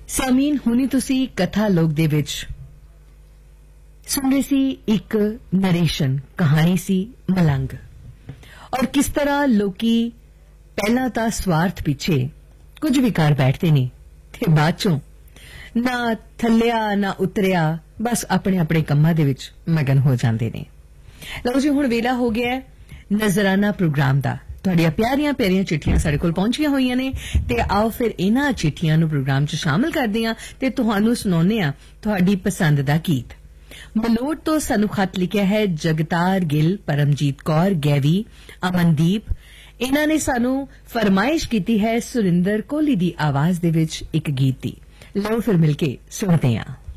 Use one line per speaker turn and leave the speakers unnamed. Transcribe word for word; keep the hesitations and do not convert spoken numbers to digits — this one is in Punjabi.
ਸਾਮੀਨ ਹੁਣੀ ਤੁਸੀਂ ਕਥਾ ਲੋਕ ਦੇ ਵਿੱਚ ਸੁਣ ਰਹੇ ਸੀ ਇੱਕ ਨਰੇਸ਼ਨ ਕਹਾਣੀ ਸੀ ਮਲੰਗ ਔਰ ਕਿਸ ਤਰ੍ਹਾਂ ਲੋਕੀ ਪਹਿਲਾਂ ਤਾਂ ਸਵਾਰਥ ਪਿੱਛੇ ਕੁਝ ਵੀ ਕਰ ਬੈਠਦੇ ਨੇ ਤੇ ਬਾਅਦ ਚੋਂ ਨਾ ਥੱਲਿਆ ਨਾ ਉਤਰਿਆ ਬਸ ਆਪਣੇ ਆਪਣੇ ਕੰਮਾਂ ਦੇ ਵਿੱਚ ਮਗਨ ਹੋ ਜਾਂਦੇ ਨੇ। ਲਓ ਜੀ ਹੁਣ ਵੇਲਾ ਹੋ ਗਿਆ ਹੈ ਨਜ਼ਰਾਨਾ ਪ੍ਰੋਗਰਾਮ ਦਾ। ਤੁਹਾਡੀਆਂ ਪਿਆਰੀਆਂ ਪਿਆਰੀਆਂ ਚਿੱਠੀਆਂ ਸਾਡੇ ਕੋਲ ਪਹੁੰਚੀਆਂ ਹੋਈਆਂ ਨੇ ਤੇ ਆਓ ਫਿਰ ਇਹਨਾਂ ਚਿੱਠੀਆਂ ਨੂੰ ਪ੍ਰੋਗਰਾਮ 'ਚ ਸ਼ਾਮਲ ਕਰਦੇ ਹਾਂ ਤੇ ਤੁਹਾਨੂੰ ਸੁਣਾਉਂਦੇ ਹਾਂ ਤੁਹਾਡੀ ਪਸੰਦ ਦਾ ਗੀਤ। ਮਲੋਟ ਤੋਂ ਸਾਨੂੰ ਖਤ ਲਿਖਿਆ ਹੈ ਜਗਤਾਰ ਗਿੱਲ, ਪਰਮਜੀਤ ਕੌਰ, ਗੈਵੀ, ਅਮਨਦੀਪ। ਇਹਨਾਂ ਨੇ ਸਾਨੂੰ ਫਰਮਾਇਸ਼ ਕੀਤੀ ਹੈ ਸੁਰਿੰਦਰ ਕੋਹਲੀ ਦੀ ਆਵਾਜ਼ ਦੇ ਵਿੱਚ ਇੱਕ ਗੀਤ ਦੀ। ਲਓ ਫਿਰ ਮਿਲ ਕੇ ਸੁਣਦੇ ਹਾਂ।